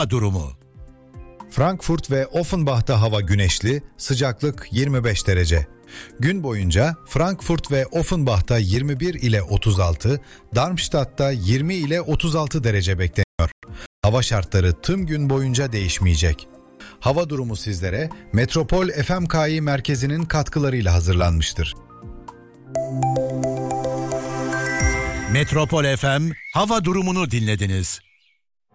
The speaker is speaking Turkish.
durumu. Frankfurt ve Offenbach'ta hava güneşli, sıcaklık 25 derece. Gün boyunca Frankfurt ve Offenbach'ta 21 ile 36, Darmstadt'ta 20 ile 36 derece bekleniyor. Hava şartları tüm gün boyunca değişmeyecek. Hava durumu sizlere Metropol FMKİ merkezinin katkılarıyla hazırlanmıştır. Metropol FM hava durumunu dinlediniz.